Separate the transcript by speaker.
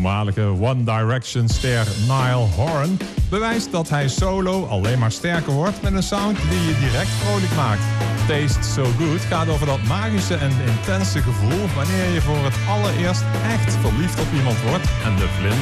Speaker 1: Toenmalige One Direction-ster Niall Horan bewijst dat hij solo alleen maar sterker wordt met een sound die je direct vrolijk maakt. Taste So Good gaat over dat magische en intense gevoel wanneer je voor het allereerst echt verliefd op iemand wordt en de vlinders